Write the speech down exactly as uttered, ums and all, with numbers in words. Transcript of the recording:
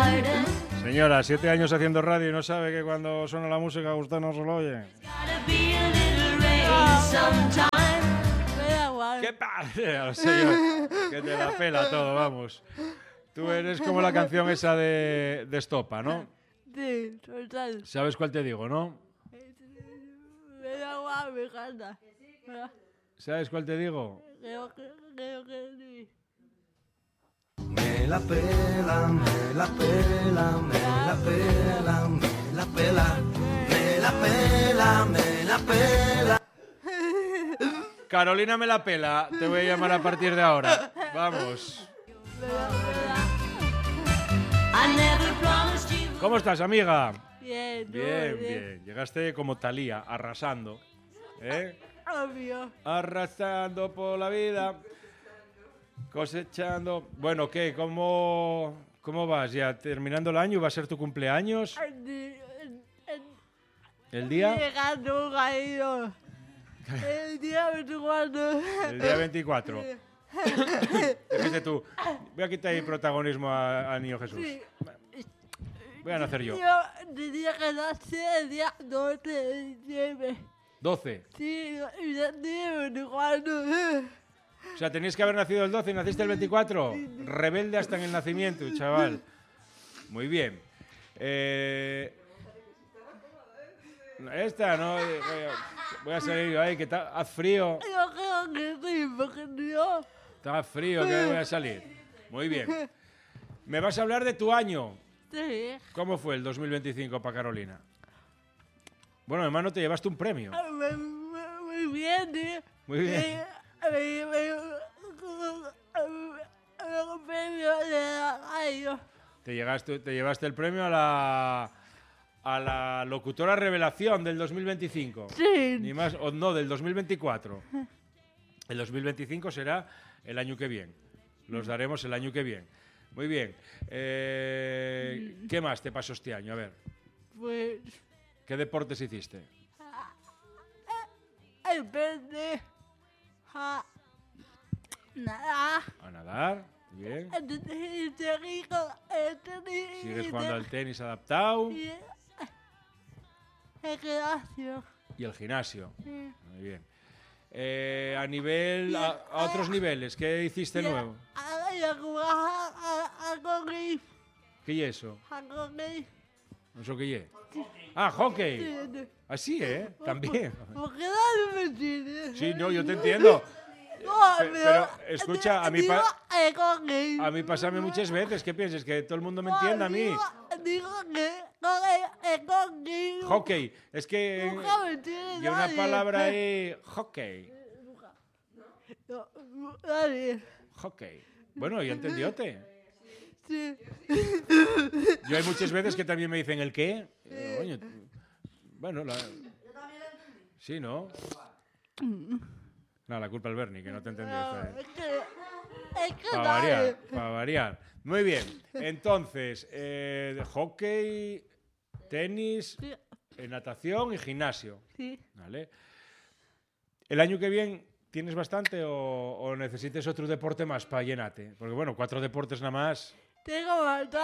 Señora, siete años haciendo radio y no sabe que cuando suena la música usted no se lo oye. ¿Qué pasa? Señor, que te la pela todo, vamos. Tú eres como la canción esa de, de Estopa, ¿no? Sí, total. ¿Sabes cuál te digo, no? Me da igual, me encanta. ¿Sabes cuál te digo? Creo que, creo que sí. Me la pela, me la pela, me la pela, me la pela, me la pela, me la pela. Carolina me la pela, te voy a llamar a partir de ahora. Vamos. ¿Cómo estás, amiga? Bien, Bien, bien. Llegaste como Thalía, arrasando. ¿Eh? Obvio. Arrasando por la vida. Cosechando. Bueno, ¿qué? ¿Cómo, cómo vas? ¿Ya terminando el año? ¿Va a ser tu cumpleaños? ¿El día? Llegando, caído. El día veinticuatro. El día veinticuatro. Dijiste tú, voy a quitar el protagonismo a, a Niño Jesús. Sí. Voy a nacer yo. Yo tenía que nacer el día doce de diciembre. doce. Sí, y nací el veinticuatro. O sea, tenías que haber nacido el doce y naciste el veinticuatro. Rebelde hasta en el nacimiento, chaval. Muy bien. Eh, esta, ¿no? Voy a salir yo ahí, que está, haz frío. Yo creo que sí, porque yo... Está frío, que voy a salir. Muy bien. Me vas a hablar de tu año. Sí. ¿Cómo fue el dos mil veinticinco para Carolina? Bueno, hermano, te llevaste un premio. Muy, muy, muy bien, tío. Muy bien. Eh, me- me- un premio de la radio. Te, llegaste, te llevaste el premio a la, a la locutora revelación del dos mil veinticinco. Sí. Ni más, o no, del dos mil veinticuatro. El dos mil veinticinco será el año que viene. Los daremos el año que viene. Muy bien. Eh, ¿Qué más te pasó este año? A ver, Pues... ¿qué deportes hiciste? Empecé a nadar. A nadar, bien. Y seguí con el tenis. Sigues jugando al tenis adaptado Y el gimnasio. y el gimnasio. Sí. Muy bien. Eh, a nivel, a, a otros niveles, ¿qué hiciste nuevo? A, y a jugar a, a, a hockey. ¿Qué es eso? A hockey. No sé qué es. Ah, hockey. Sí. Así, ¿eh? También. ¿Por qué no me entiendes? Sí, no, yo te entiendo. No, Pe- pero, escucha, a mí digo, pa- el hockey. A mí pásame muchas veces. ¿Qué piensas? ¿Que todo el mundo me entiende a mí? Digo, digo que con el, el hockey. Hockey. Es que... Nunca me entiende Y una nadie. palabra ahí... Hockey. No, nadie. Hockey. Bueno, yo entendiote. Sí. Yo hay muchas veces que también me dicen el qué. Eh, coño, bueno, la... Sí, ¿no? No, la culpa es Bernie, que no te entendió. No, esta vez. es que, es que Para nadie. variar, para variar. Muy bien. Entonces, eh, de hockey, tenis, Sí. eh, natación y gimnasio. Sí. ¿Vale? ¿El año que viene tienes bastante o, o necesites otro deporte más para llenarte? Porque bueno, cuatro deportes nada más. Tengo bastante.